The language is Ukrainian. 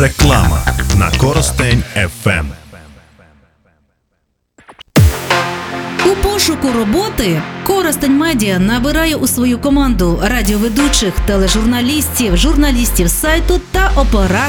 Реклама на Коростень ФМ. У пошуку роботи Коростень Медіа набирає у свою команду радіоведучих, тележурналістів, журналістів сайту та операторів